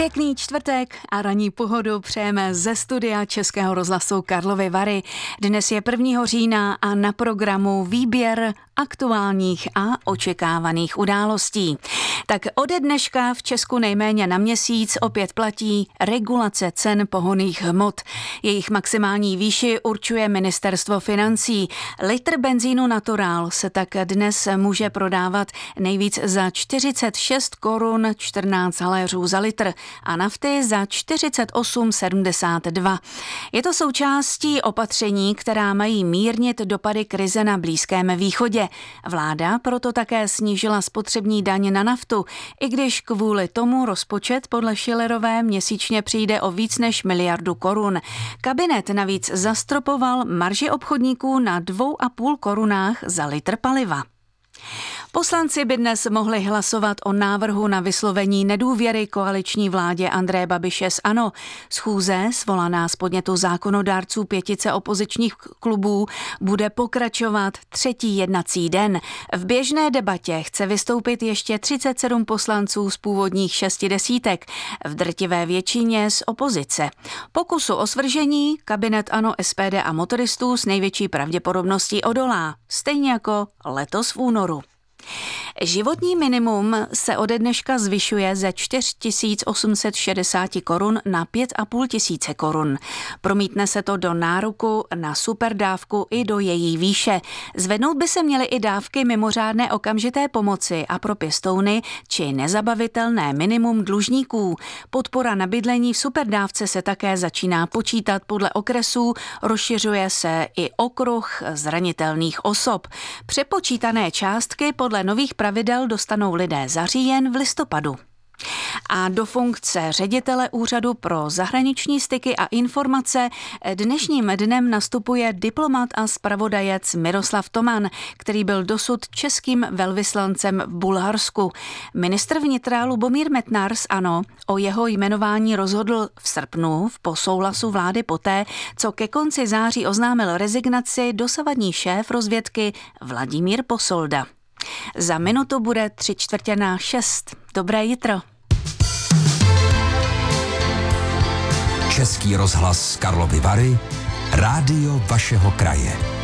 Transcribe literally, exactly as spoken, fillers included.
Pěkný čtvrtek a ranní pohodu přejeme ze studia Českého rozhlasu Karlovy Vary. Dnes je prvního října a na programu výběr aktuálních a očekávaných událostí. Tak ode dneška v Česku nejméně na měsíc opět platí regulace cen pohonných hmot. Jejich maximální výši určuje Ministerstvo financí. Litr benzínu Natural se tak dnes může prodávat nejvíc za čtyřicet šest korun čtrnáct haléřů za litr a nafty za čtyřicet osm sedmdesát dva. Je to součástí opatření, která mají mírnit dopady krize na Blízkém východě. Vláda proto také snížila spotřební daň na naftu, i když kvůli tomu rozpočet podle Schillerové měsíčně přijde o víc než miliardu korun. Kabinet navíc zastropoval marži obchodníků na dvou a půl korunách za litr paliva. Poslanci by dnes mohli hlasovat o návrhu na vyslovení nedůvěry koaliční vládě Andreje Babiše z ANO. Schůze, svolaná z podnětu zákonodárců pětice opozičních klubů, bude pokračovat třetí jednací den. V běžné debatě chce vystoupit ještě třicet sedm poslanců z původních šesti desítek, v drtivé většině z opozice. Pokusu o svržení kabinet ANO, S P D a motoristů s největší pravděpodobností odolá, stejně jako letos v únoru. Životní minimum se ode dneška zvyšuje ze čtyři tisíce osm set šedesát korun na pět a půl tisíce korun. Promítne se to do nároku na superdávku i do její výše. Zvednout by se měly i dávky mimořádné okamžité pomoci a pro pěstouny či nezabavitelné minimum dlužníků. Podpora na bydlení v superdávce se také začíná počítat podle okresů, rozšiřuje se i okruh zranitelných osob. Přepočítané částky podle nových pravidel dostanou lidé za říjen v listopadu. A do funkce ředitele Úřadu pro zahraniční styky a informace dnešním dnem nastupuje diplomat a zpravodajec Miroslav Toman, který byl dosud českým velvyslancem v Bulharsku. Ministr vnitra Lubomír Metnar z ANO o jeho jmenování rozhodl v srpnu po souhlasu vlády poté, co ke konci září oznámil rezignaci dosavadní šéf rozvědky Vladimír Posolda. Za minutu bude tři čtvrtě na šest. Dobré jitro. Český rozhlas Karlovy Vary, rádio vašeho kraje.